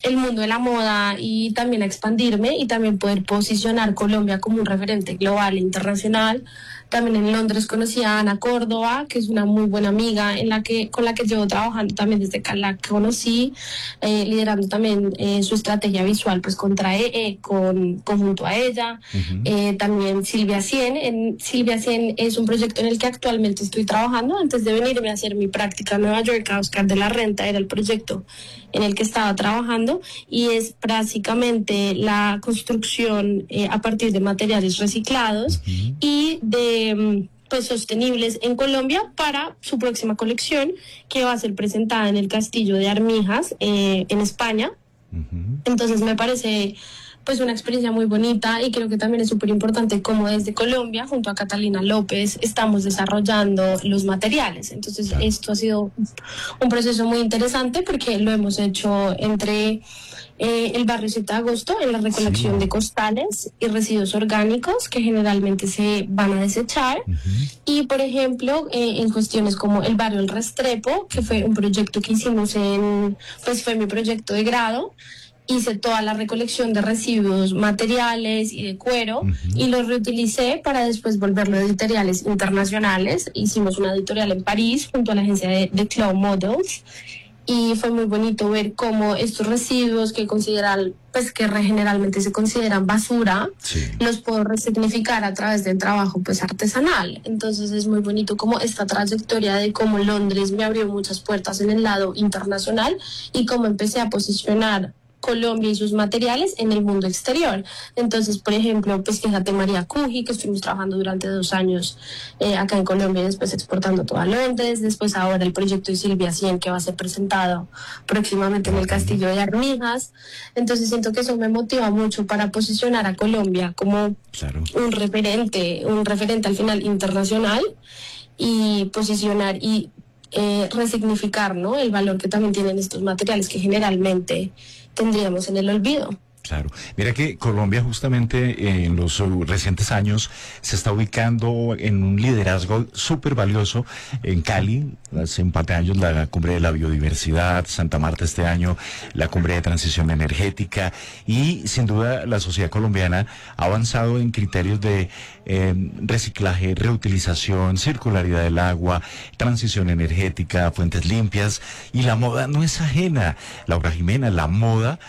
el mundo de la moda y también a expandirme y también poder posicionar Colombia como un referente global e internacional. También en Londres conocí a Ana Córdoba, que es una muy buena amiga con la que llevo trabajando también desde que la conocí, liderando también su estrategia visual pues junto a ella. También Silvia Cien. Silvia Cien es un proyecto en el que actualmente estoy trabajando. Antes de venirme a hacer mi práctica en Nueva York, a Oscar de la Renta, era el proyecto en el que estaba trabajando y es básicamente la construcción a partir de materiales reciclados y de pues sostenibles en Colombia para su próxima colección que va a ser presentada en el Castillo de Armijas en España. Entonces me parece pues una experiencia muy bonita y creo que también es súper importante como desde Colombia junto a Catalina López estamos desarrollando los materiales. Entonces esto ha sido un proceso muy interesante porque lo hemos hecho entre el barrio 7 de agosto en la recolección de costales y residuos orgánicos que generalmente se van a desechar y por ejemplo en cuestiones como el barrio El Restrepo, que fue un proyecto que hicimos pues fue mi proyecto de grado. Hice toda la recolección de residuos materiales y de cuero y los reutilicé para después volverlo a editoriales internacionales. Hicimos una editorial en París junto a la agencia de Cloud Models y fue muy bonito ver cómo estos residuos que generalmente se consideran basura, los puedo resignificar a través del trabajo pues artesanal. Entonces es muy bonito como esta trayectoria de cómo Londres me abrió muchas puertas en el lado internacional y cómo empecé a posicionar Colombia y sus materiales en el mundo exterior. Entonces, por ejemplo, pues fíjate María Cuji, que estuvimos trabajando durante 2 años acá en Colombia y después exportando todo a Londres. Después ahora el proyecto de Silvia Cien, que va a ser presentado próximamente en el Castillo de Armijas. Entonces siento que eso me motiva mucho para posicionar a Colombia como un referente al final internacional y posicionar y resignificar, ¿no?, el valor que también tienen estos materiales que generalmente tendríamos en el olvido. Claro. Mira que Colombia justamente en los recientes años se está ubicando en un liderazgo súper valioso en Cali. Hace un par de años la cumbre de la biodiversidad, Santa Marta este año, la cumbre de transición energética y sin duda la sociedad colombiana ha avanzado en criterios de reciclaje, reutilización, circularidad del agua, transición energética, fuentes limpias y la moda no es ajena. Laura Jimena, la moda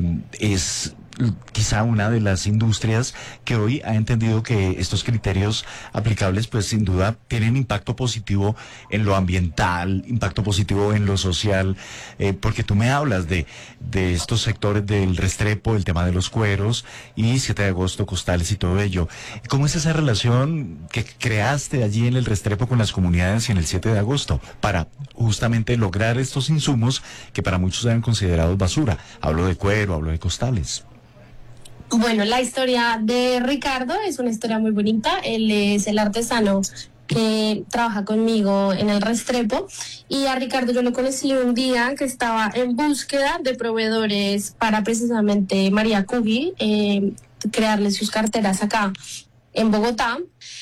es quizá una de las industrias que hoy ha entendido que estos criterios aplicables pues sin duda tienen impacto positivo en lo ambiental, impacto positivo en lo social, porque tú me hablas de estos sectores del Restrepo, el tema de los cueros y 7 de agosto, costales y todo ello. ¿Cómo es esa relación que creaste allí en el Restrepo con las comunidades y en el 7 de agosto para justamente lograr estos insumos que para muchos eran considerados basura? Hablo de cuero, hablo de costales. Bueno, la historia de Ricardo es una historia muy bonita. Él es el artesano que trabaja conmigo en el Restrepo y a Ricardo yo lo conocí un día que estaba en búsqueda de proveedores para precisamente María Cuji, crearle sus carteras acá en Bogotá.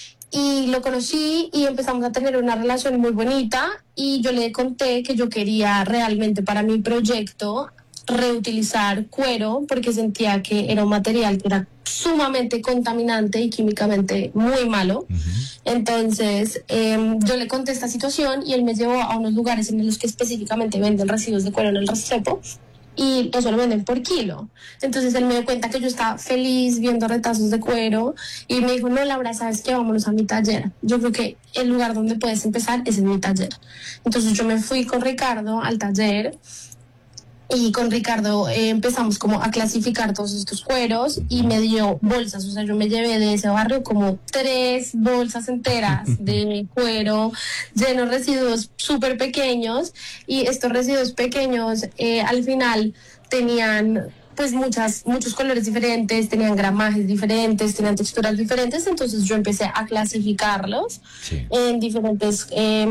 Y lo conocí y empezamos a tener una relación muy bonita y yo le conté que yo quería realmente para mi proyecto reutilizar cuero porque sentía que era un material que era sumamente contaminante y químicamente muy malo. Entonces yo le conté esta situación y él me llevó a unos lugares en los que específicamente venden residuos de cuero en el Restrepo y eso lo venden por kilo. Entonces él me dio cuenta que yo estaba feliz viendo retazos de cuero y me dijo, no, Laura, ¿sabes qué? Vámonos a mi taller. Yo creo que el lugar donde puedes empezar es en mi taller. Entonces yo me fui con Ricardo al taller y con Ricardo empezamos como a clasificar todos estos cueros y me dio bolsas, o sea, yo me llevé de ese barrio como 3 bolsas enteras de cuero llenos de residuos súper pequeños y estos residuos pequeños al final tenían pues muchos colores diferentes, tenían gramajes diferentes, tenían texturas diferentes, entonces yo empecé a clasificarlos en diferentes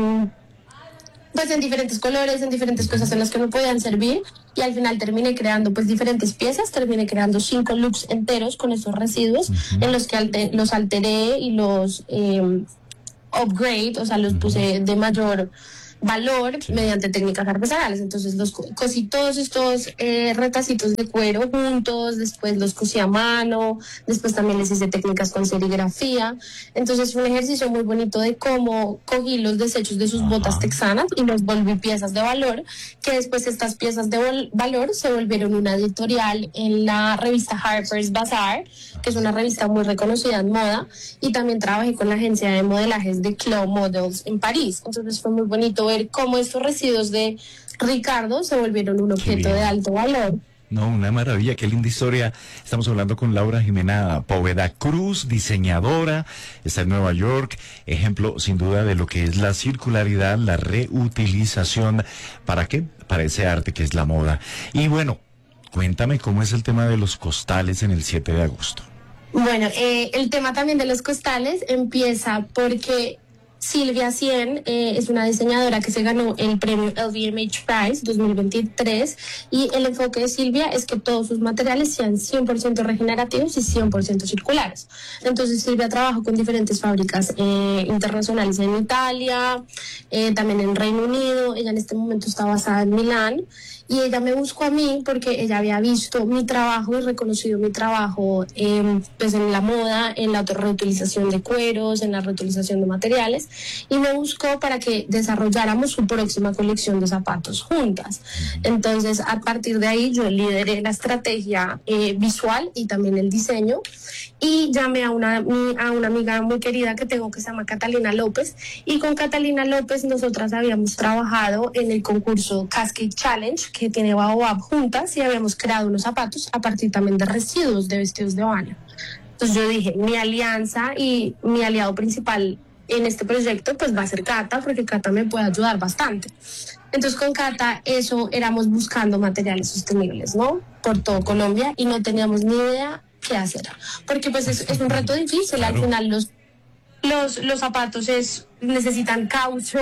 pues en diferentes colores, en diferentes cosas en las que me podían servir y al final terminé creando pues diferentes piezas, terminé creando 5 looks enteros con esos residuos en los que los alteré y los upgrade, o sea, los puse de mayor valor mediante técnicas artesanales. Entonces los cosí todos estos retacitos de cuero juntos, después los cosí a mano, después también les hice técnicas con serigrafía. Entonces fue un ejercicio muy bonito de cómo cogí los desechos de sus botas texanas y los volví piezas de valor, que después estas piezas de valor se volvieron una editorial en la revista Harper's Bazaar, que es una revista muy reconocida en moda, y también trabajé con la agencia de modelajes de Clos Models en París. Entonces fue muy bonito ver cómo estos residuos de Ricardo se volvieron un objeto de alto valor. No, una maravilla, qué linda historia. Estamos hablando con Laura Jimena Poveda Cruz, diseñadora, está en Nueva York, ejemplo sin duda de lo que es la circularidad, la reutilización. ¿Para qué? Para ese arte que es la moda. Y bueno, cuéntame cómo es el tema de los costales en el 7 de agosto. Bueno, el tema también de los costales empieza porque Silvia Cien es una diseñadora que se ganó el premio LVMH Prize 2023 y el enfoque de Silvia es que todos sus materiales sean 100% regenerativos y 100% circulares. Entonces Silvia trabaja con diferentes fábricas internacionales en Italia, también en Reino Unido. Ella en este momento está basada en Milán. Y ella me buscó a mí porque ella había visto mi trabajo y reconocido mi trabajo pues en la moda, en la reutilización de cueros, en la reutilización de materiales, y me buscó para que desarrolláramos su próxima colección de zapatos juntas. Entonces, a partir de ahí yo lideré la estrategia visual y también el diseño, y llamé a una amiga muy querida que tengo que se llama Catalina López, y con Catalina López nosotras habíamos trabajado en el concurso Cascade Challenge, que tiene Baobab juntas, y habíamos creado unos zapatos a partir también de residuos de vestidos de baño. Entonces yo dije, mi alianza y mi aliado principal en este proyecto pues va a ser Cata, porque Cata me puede ayudar bastante. Entonces con Cata éramos buscando materiales sostenibles, ¿no? Por todo Colombia, y no teníamos ni idea qué hacer, porque pues es un reto difícil. Claro. Al final los zapatos necesitan caucho,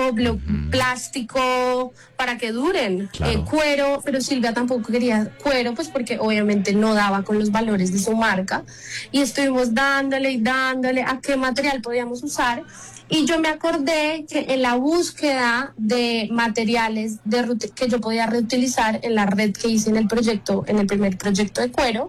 plástico para que duren, claro. Cuero, pero Silvia tampoco quería cuero, pues porque obviamente no daba con los valores de su marca, y estuvimos dándole a qué material podíamos usar. Y yo me acordé que en la búsqueda de materiales que yo podía reutilizar en la red que hice en el primer proyecto de cuero,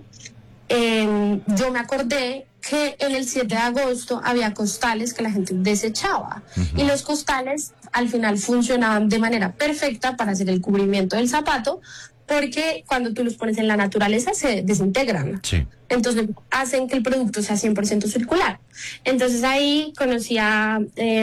yo me acordé que en el 7 de agosto había costales que la gente desechaba, y los costales al final funcionaban de manera perfecta para hacer el cubrimiento del zapato, porque cuando tú los pones en la naturaleza se desintegran. Sí. Entonces hacen que el producto sea 100% circular. Entonces ahí conocí a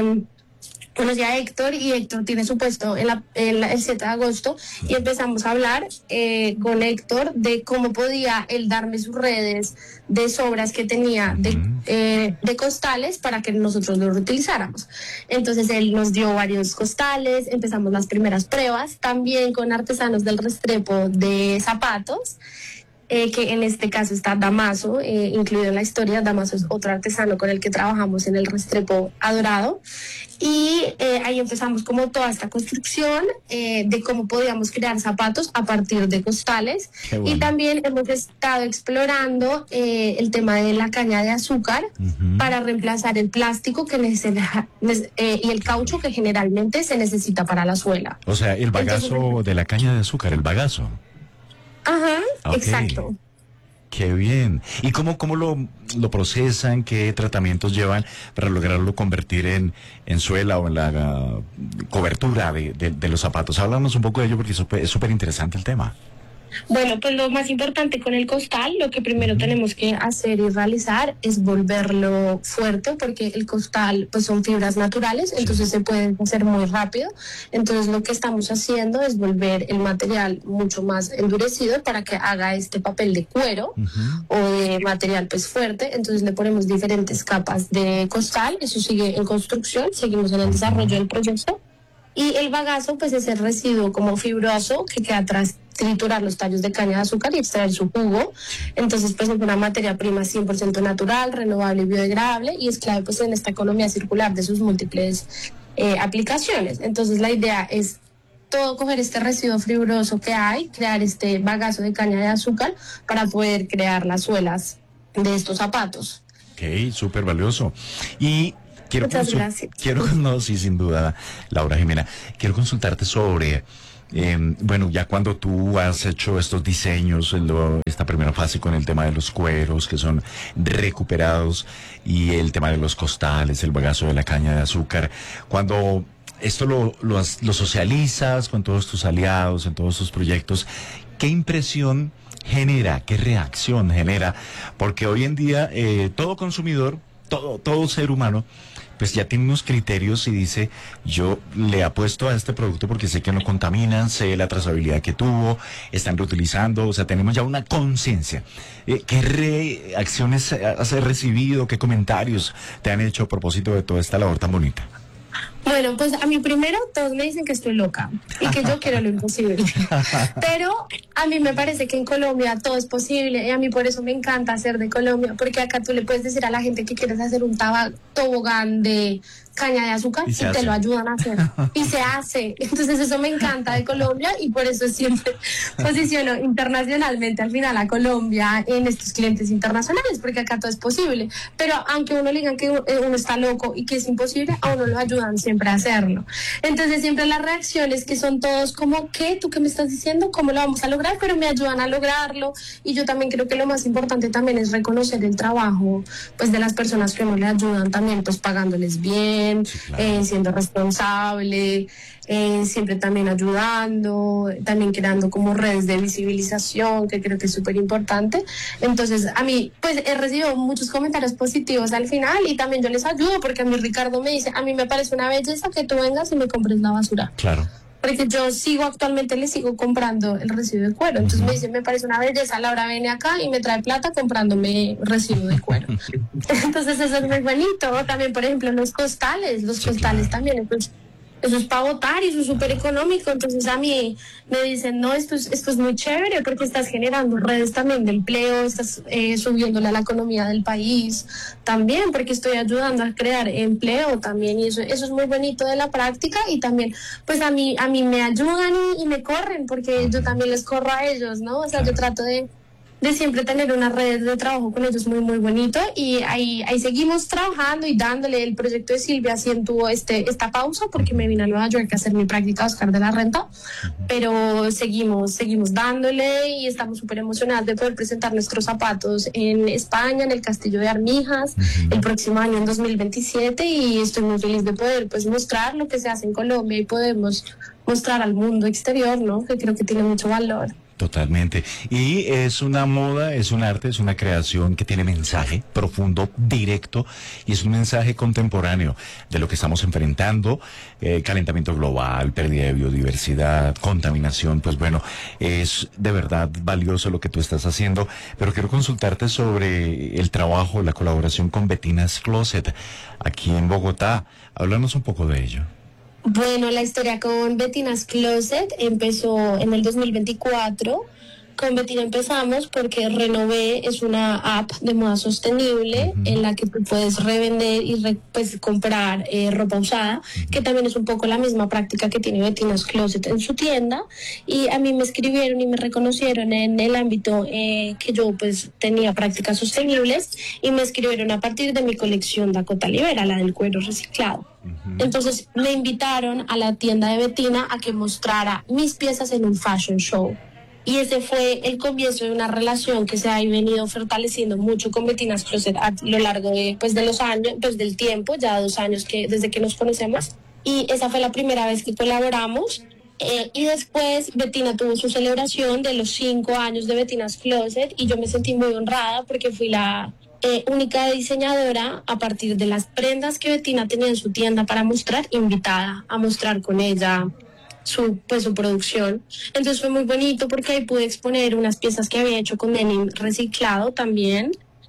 Héctor, y Héctor tiene su puesto el 7 de agosto, y empezamos a hablar con Héctor de cómo podía él darme sus redes de sobras que tenía de costales para que nosotros lo reutilizáramos. Entonces él nos dio varios costales, empezamos las primeras pruebas, también con artesanos del Restrepo de zapatos, que en este caso está Damaso, incluido en la historia. Damaso es otro artesano con el que trabajamos en el Restrepo Adorado, y ahí empezamos como toda esta construcción de cómo podíamos crear zapatos a partir de costales. Bueno. Y también hemos estado explorando el tema de la caña de azúcar para reemplazar el plástico y el caucho que generalmente se necesita para la suela. O sea, el bagazo de la caña de azúcar, el bagazo. Ajá, okay. Exacto. Qué bien. ¿Y cómo lo procesan? ¿Qué tratamientos llevan para lograrlo convertir en suela o en la cobertura de los zapatos? Háblanos un poco de ello, porque es súper interesante el tema. Bueno, pues lo más importante con el costal, lo que primero tenemos que hacer y realizar es volverlo fuerte, porque el costal pues son fibras naturales, entonces se puede hacer muy rápido. Entonces lo que estamos haciendo es volver el material mucho más endurecido para que haga este papel de cuero o de material pues fuerte. Entonces le ponemos diferentes capas de costal, eso sigue en construcción, seguimos en el desarrollo del proyecto. Y el bagazo pues es el residuo como fibroso que queda tras triturar los tallos de caña de azúcar y extraer su jugo. Entonces pues es una materia prima 100% natural, renovable y biodegradable, y es clave pues en esta economía circular de sus múltiples aplicaciones. Entonces la idea es coger este residuo fibroso que hay, crear este bagazo de caña de azúcar para poder crear las suelas de estos zapatos. Ok, súper valioso. Y Muchas gracias. No, sí, sin duda, Laura Jimena. Quiero consultarte sobre, bueno, ya cuando tú has hecho estos diseños, esta primera fase con el tema de los cueros que son recuperados y el tema de los costales, el bagazo de la caña de azúcar, cuando esto lo socializas con todos tus aliados, en todos tus proyectos, ¿qué impresión genera? ¿Qué reacción genera? Porque hoy en día todo consumidor, todo ser humano, pues ya tiene unos criterios y dice, yo le apuesto a este producto porque sé que no contaminan, sé la trazabilidad que tuvo, están reutilizando, o sea, tenemos ya una conciencia. ¿Qué reacciones has recibido? ¿Qué comentarios te han hecho a propósito de toda esta labor tan bonita? Bueno, pues a mí primero todos me dicen que estoy loca y que yo quiero lo imposible. Pero a mí me parece que en Colombia todo es posible y a mí por eso me encanta hacer de Colombia, porque acá tú le puedes decir a la gente que quieres hacer un tobogán de caña de azúcar y te lo ayudan a hacer. Y se hace. Entonces eso me encanta de Colombia y por eso siempre posiciono internacionalmente al final a Colombia en estos clientes internacionales, porque acá todo es posible. Pero aunque uno le digan que uno está loco y que es imposible, a uno lo ayudan siempre a hacerlo. Entonces siempre las reacciones que son todos como, ¿qué? ¿Tú qué me estás diciendo? ¿Cómo lo vamos a lograr? Pero me ayudan a lograrlo y yo también creo que lo más importante también es reconocer el trabajo pues de las personas que uno le ayudan también, pues pagándoles bien, sí, claro. Siendo responsable, siempre también ayudando, también creando como redes de visibilización, que creo que es súper importante. Entonces a mí pues he recibido muchos comentarios positivos al final y también yo les ayudo, porque a mí Ricardo me dice, a mí me parece una belleza que tú vengas y me compres la basura. Claro. Porque yo actualmente le sigo comprando el residuo de cuero. Entonces me dice, me parece una belleza, Laura viene acá y me trae plata comprándome residuo de cuero. Entonces eso es muy bonito. También, por ejemplo, los costales claro. También, pues, eso es para votar y eso es súper económico. Entonces a mí me dicen, no, esto es muy chévere porque estás generando redes también de empleo, estás subiéndole a la economía del país también, porque estoy ayudando a crear empleo también, y eso es muy bonito de la práctica. Y también pues a mí me ayudan y me corren, porque yo también les corro a ellos, ¿no? O sea, yo trato de siempre tener una red de trabajo con ellos muy, muy bonito, y ahí seguimos trabajando y dándole. El proyecto de Silvia sí tuvo esta pausa porque me vine a Nueva York a hacer mi práctica Oscar de la Renta, pero seguimos dándole y estamos súper emocionadas de poder presentar nuestros zapatos en España, en el Castillo de Armijas, el próximo año en 2027, y estoy muy feliz de poder pues mostrar lo que se hace en Colombia y podemos mostrar al mundo exterior, ¿no? Que creo que tiene mucho valor. Totalmente. Y es una moda, es un arte, es una creación que tiene mensaje profundo, directo, y es un mensaje contemporáneo de lo que estamos enfrentando, calentamiento global, pérdida de biodiversidad, contaminación. Pues bueno, es de verdad valioso lo que tú estás haciendo, pero quiero consultarte sobre el trabajo, la colaboración con Bettina's Closet aquí en Bogotá. Háblanos un poco de ello. Bueno, la historia con Bettina's Closet empezó en el 2024. Con Bettina empezamos porque Renové es una app de moda sostenible en la que tú puedes revender y pues comprar ropa usada, que también es un poco la misma práctica que tiene Bettina's Closet en su tienda. Y a mí me escribieron y me reconocieron en el ámbito que yo pues tenía prácticas sostenibles, y me escribieron a partir de mi colección Dakota Libera, la del cuero reciclado. Entonces me invitaron a la tienda de Bettina a que mostrara mis piezas en un fashion show. Y ese fue el comienzo de una relación que se ha venido fortaleciendo mucho con Bettina's Closet a lo largo de los años, pues del tiempo, ya 2 años desde que nos conocemos. Y esa fue la primera vez que colaboramos. Y después Bettina tuvo su celebración de los 5 años de Bettina's Closet, y yo me sentí muy honrada porque fui la única diseñadora, a partir de las prendas que Bettina tenía en su tienda para mostrar, invitada a mostrar con ella su producción. Entonces fue muy bonito porque ahí pude exponer unas piezas que había hecho con denim reciclado también,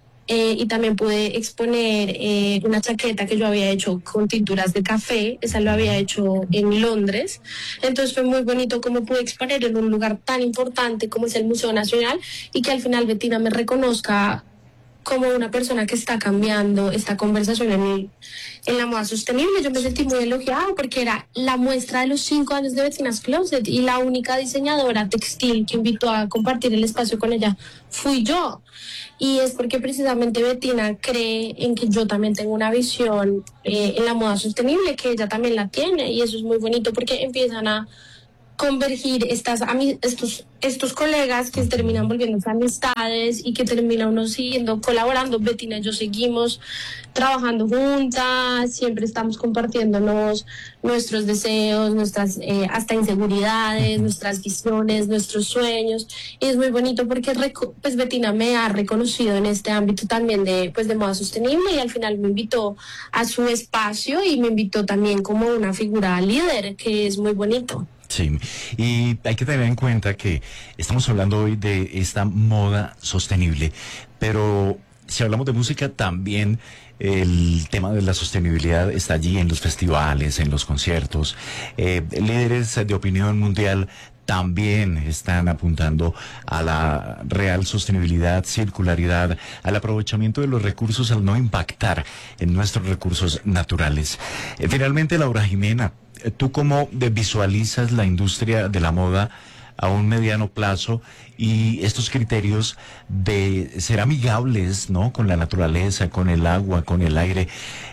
y también pude exponer una chaqueta que yo había hecho con tinturas de café. Esa lo había hecho en Londres. Entonces fue muy bonito como pude exponer en un lugar tan importante como es el Museo Nacional, y que al final Bettina me reconozca como una persona que está cambiando esta conversación en la moda sostenible. Yo me sentí muy elogiada porque era la muestra de los 5 años de Bettina's Closet y la única diseñadora textil que invitó a compartir el espacio con ella fui yo. Y es porque precisamente Bettina cree en que yo también tengo una visión en la moda sostenible, que ella también la tiene, y eso es muy bonito porque empiezan a convergir estos colegas que terminan volviéndose amistades y que terminan uno siguiendo colaborando. Bettina y yo seguimos trabajando juntas, siempre estamos compartiéndonos nuestros deseos, nuestras hasta inseguridades, nuestras visiones, nuestros sueños, y es muy bonito porque pues Bettina me ha reconocido en este ámbito también de moda sostenible, y al final me invitó a su espacio y me invitó también como una figura líder, que es muy bonito. Sí, y hay que tener en cuenta que estamos hablando hoy de esta moda sostenible, pero si hablamos de música también el tema de la sostenibilidad está allí en los festivales, en los conciertos. Líderes de opinión mundial también están apuntando a la real sostenibilidad, circularidad, al aprovechamiento de los recursos, al no impactar en nuestros recursos naturales. Finalmente, Laura Jimena, ¿tú cómo visualizas la industria de la moda a un mediano plazo y estos criterios de ser amigables, ¿no?, con la naturaleza, con el agua, con el aire?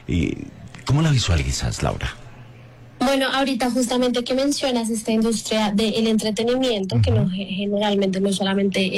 ¿Cómo la visualizas, Laura? Bueno, ahorita justamente que mencionas esta industria del entretenimiento, que no, generalmente no es solamente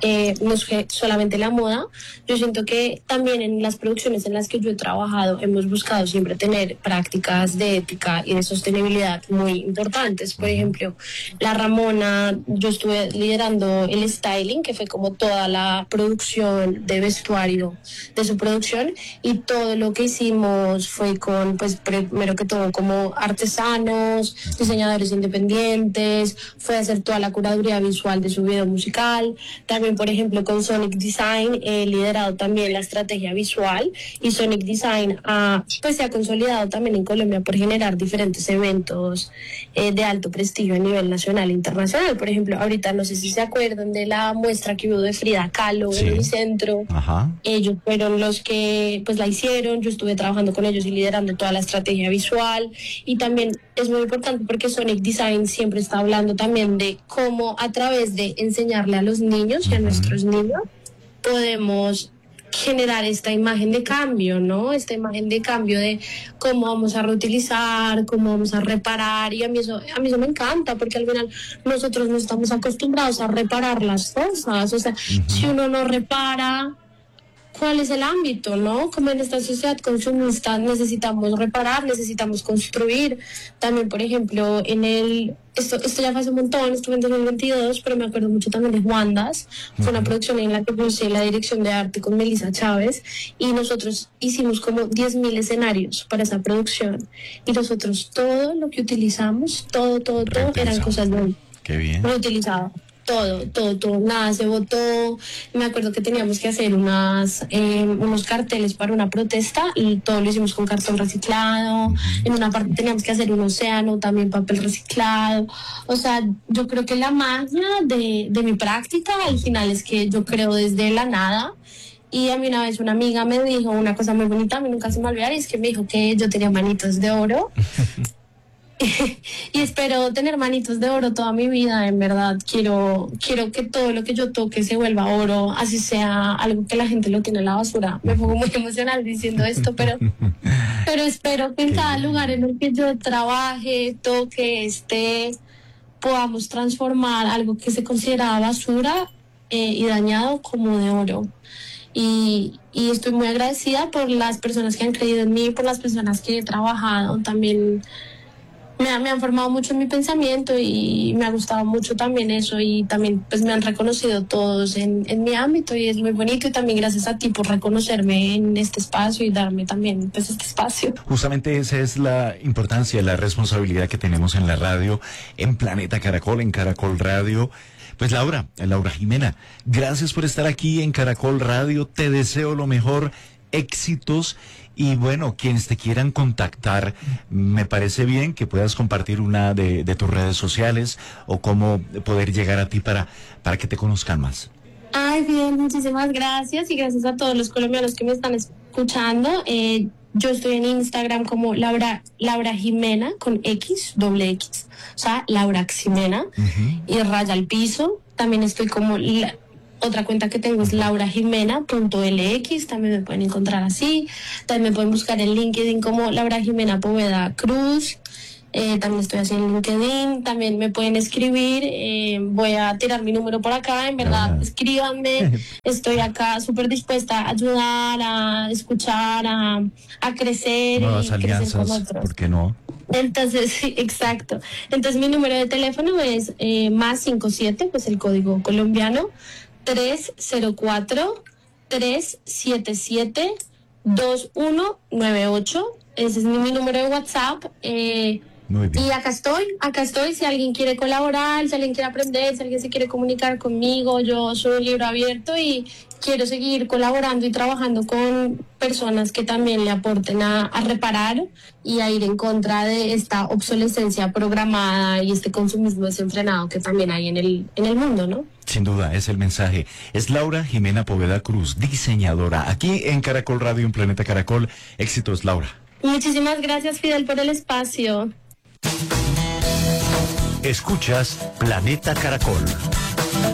no es solamente la moda, yo siento que también en las producciones en las que yo he trabajado hemos buscado siempre tener prácticas de ética y de sostenibilidad muy importantes. Por ejemplo, La Ramona, yo estuve liderando el styling, que fue como toda la producción de vestuario de su producción, y todo lo que hicimos fue con, pues primero que todo, como artesanos, diseñadores independientes, fue hacer toda la curaduría visual de su video musical. También, por ejemplo, con Sonic Design he liderado también la estrategia visual, y Sonic Design se ha consolidado también en Colombia por generar diferentes eventos de alto prestigio a nivel nacional e internacional. Por ejemplo, ahorita no sé si se acuerdan de la muestra que hubo de Frida Kahlo en mi centro. Ellos fueron los que pues la hicieron, yo estuve trabajando con ellos y liderando toda la estrategia visual. Y también es muy importante porque Sonic Design siempre está hablando también de cómo a través de enseñarle a los niños y a nuestros niños podemos generar esta imagen de cambio, ¿no? Esta imagen de cambio de cómo vamos a reutilizar, cómo vamos a reparar, y a mí eso me encanta, porque al final nosotros no estamos acostumbrados a reparar las cosas. O sea, si uno no repara, ¿cuál es el ámbito, no? Como en esta sociedad consumista necesitamos reparar, necesitamos construir. También, por ejemplo, esto ya fue hace un montón, estuve en 2022, pero me acuerdo mucho también de Juandas. Fue una producción en la que puse la dirección de arte con Melissa Chávez, y nosotros hicimos como 10.000 escenarios para esa producción. Y nosotros todo lo que utilizamos, todo eran cosas muy reutilizadas. Todo, nada se botó. Me acuerdo que teníamos que hacer unos carteles para una protesta y todo lo hicimos con cartón reciclado. En una parte teníamos que hacer un océano, también papel reciclado. O sea, yo creo que la magia de mi práctica al final es que yo creo desde la nada. Y a mí una vez una amiga me dijo una cosa muy bonita, a mí nunca se me olvidará, y es que me dijo que yo tenía manitos de oro. Y espero tener manitos de oro toda mi vida, en verdad. Quiero que todo lo que yo toque se vuelva oro, así sea algo que la gente lo tiene en la basura. Me pongo muy emocional diciendo esto, pero espero que en cada lugar en el que yo trabaje, toque, podamos transformar algo que se considera basura y dañado como de oro. Y estoy muy agradecida por las personas que han creído en mí, por las personas que he trabajado. También me han formado mucho en mi pensamiento y me ha gustado mucho también eso, y también pues me han reconocido todos en mi ámbito, y es muy bonito. Y también gracias a ti por reconocerme en este espacio y darme también pues este espacio. Justamente esa es la importancia, la responsabilidad que tenemos en la radio, en Planeta Caracol, en Caracol Radio. Pues Laura Jimena, gracias por estar aquí en Caracol Radio, te deseo lo mejor, éxitos. Y bueno, quienes te quieran contactar, me parece bien que puedas compartir una de tus redes sociales o cómo poder llegar a ti para que te conozcan más. Ay, bien, muchísimas gracias y gracias a todos los colombianos que me están escuchando. Yo estoy en Instagram como Laura Jimena con X, doble X, o sea, Laura Ximena y raya al piso. También estoy como otra cuenta que tengo es laurajimena.lx, también me pueden encontrar así. También me pueden buscar en LinkedIn como Laura Jimena Poveda Cruz. También estoy así en LinkedIn, también me pueden escribir, voy a tirar mi número por acá, en verdad, escríbanme, estoy acá súper dispuesta a ayudar, a escuchar, a crecer Nuevas y crecer con alianzas, otros. ¿por qué no? Entonces, sí, exacto. Entonces mi número de teléfono es más 57, pues el código colombiano, 304-377-2198. Ese es mi número de WhatsApp. Muy bien. Y acá estoy, si alguien quiere colaborar, si alguien quiere aprender, si alguien se quiere comunicar conmigo, yo soy un libro abierto y quiero seguir colaborando y trabajando con personas que también le aporten a reparar y a ir en contra de esta obsolescencia programada y este consumismo desenfrenado que también hay en el mundo, ¿no? Sin duda, es el mensaje. Es Laura Jimena Poveda Cruz, diseñadora, aquí en Caracol Radio, en Planeta Caracol. Éxitos, Laura. Muchísimas gracias, Fidel, por el espacio. Escuchas Planeta Caracol.